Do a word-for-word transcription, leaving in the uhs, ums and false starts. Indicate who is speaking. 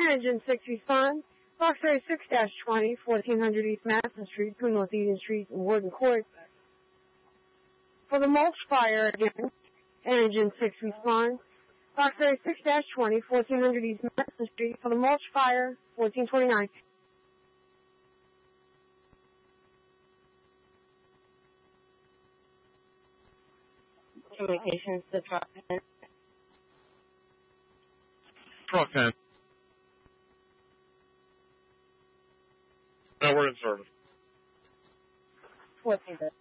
Speaker 1: Engine six responds. Foxtrot six twenty, fourteen hundred East Madison Street, between North Eden Street and Warden Court. For the mulch fire again, Engine six responds. Foxtrot six twenty, fourteen hundred East Madison Street. For the mulch fire, fourteen twenty-nine. Communications to truck ten.
Speaker 2: Truck ten. Now we're in service.
Speaker 1: fourteen.